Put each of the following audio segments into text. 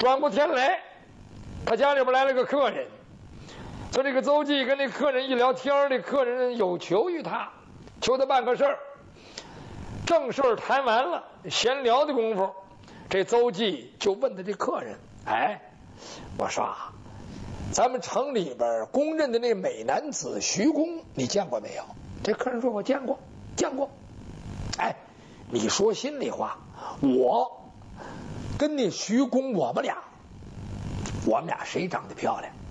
转过天来，他家里边来了个客人。说这个邹忌跟那客人一聊天，这客人有求于他，求他办个事儿。正事儿谈完了，闲聊的功夫，这邹忌就问他这客人：“哎，我说啊，咱们城里边公认的那美男子徐公，你见过没有？”这客人说：“我见过，见过。”哎，你说心里话，我跟那徐公，我们俩谁长得漂亮？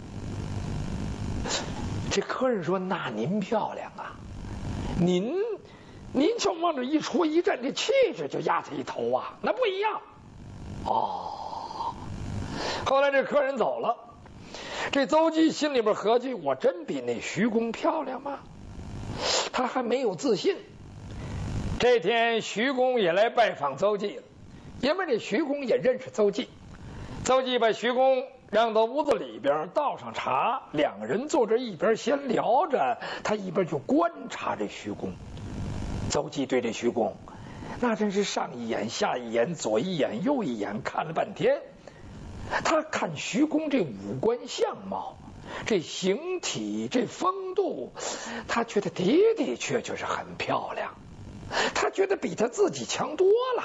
这客人说：“那您漂亮啊，您就往这一戳一站，这气质就压他一头啊，那不一样。”哦，后来这客人走了，这邹忌心里边合计：我真比那徐公漂亮吗？他还没有自信。这天徐公也来拜访邹忌了，因为这徐公也认识邹忌。邹忌把徐公让到屋子里边，倒上茶，两个人坐着一边闲聊着，他一边就观察这徐公。邹忌对这徐公那真是上一眼下一眼，左一眼右一眼，看了半天。他看徐公这五官相貌，这形体，这风度，他觉得的的确确是很漂亮，他觉得比他自己强多了。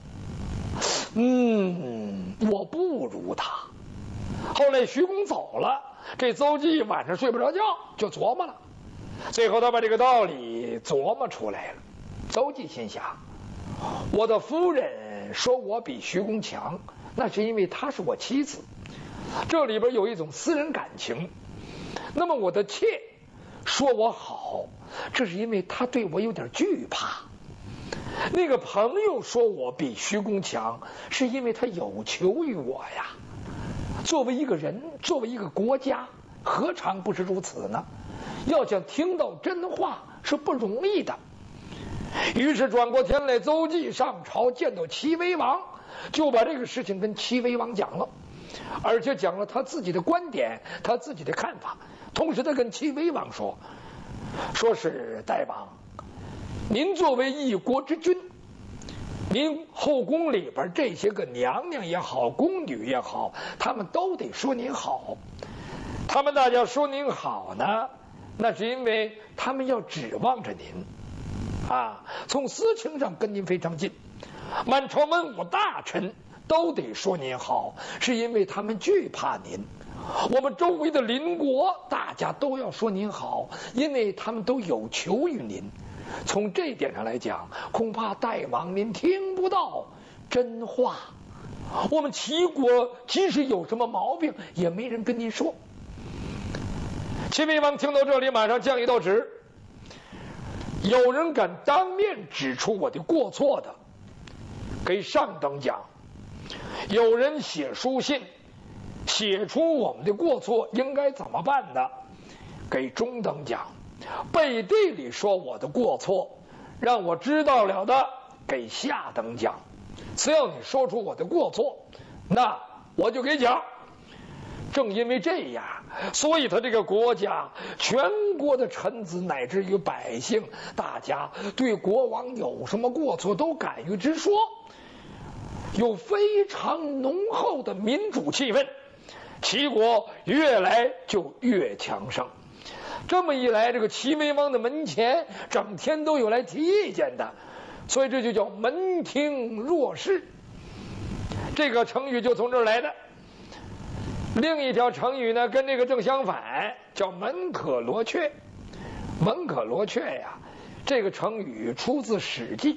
我不如他。后来徐公走了，这邹忌晚上睡不着觉，就琢磨了。最后他把这个道理琢磨出来了。邹忌心想，我的夫人说我比徐公强，那是因为她是我妻子，这里边有一种私人感情。那么我的妾说我好，这是因为她对我有点惧怕。那个朋友说我比徐公强，是因为他有求于我呀。作为一个人，作为一个国家，何尝不是如此呢？要想听到真话是不容易的。于是转过天来，邹忌上朝见到齐威王，就把这个事情跟齐威王讲了，而且讲了他自己的观点，他自己的看法。同时他跟齐威王说是大王，您作为一国之君，您后宫里边这些个娘娘也好，宫女也好，他们都得说您好。他们大家说您好呢，那是因为他们要指望着您啊，从私情上跟您非常近。满朝文武大臣都得说您好，是因为他们惧怕您。我们周围的邻国大家都要说您好，因为他们都有求于您。从这点上来讲，恐怕大王您听不到真话。我们齐国即使有什么毛病，也没人跟您说。齐威王听到这里，马上降一道旨：有人敢当面指出我的过错的，给上等奖；有人写书信写出我们的过错应该怎么办的，给中等奖；背地里说我的过错让我知道了的，给下等奖。只要你说出我的过错，那我就给奖。正因为这样，所以他这个国家全国的臣子乃至于百姓，大家对国王有什么过错都敢于直说，有非常浓厚的民主气氛，齐国越来就越强盛。这么一来，这个齐威王的门前整天都有来提意见的，所以这就叫门庭若市。这个成语就从这儿来的。另一条成语呢，跟这个正相反，叫门可罗雀。门可罗雀呀，这个成语出自《史记》，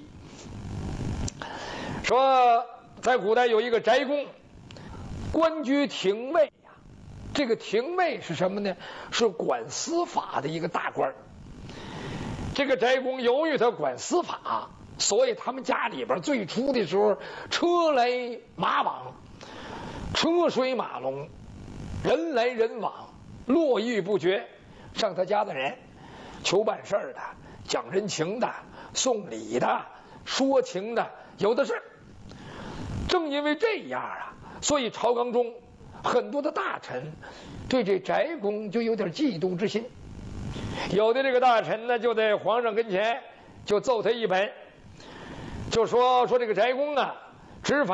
说在古代有一个翟公，官居廷尉呀。这个廷尉是什么呢？是管司法的一个大官。这个翟公由于他管司法，所以他们家里边最初的时候车来马往，车水马龙，人来人往，络绎不绝。上他家的人求办事的，讲人情的，送礼的，说情的，有的是。正因为这样啊，所以朝纲中很多的大臣对这翟公就有点嫉妒之心。有的这个大臣呢，就在皇上跟前就奏他一本，就说这个翟公啊，执法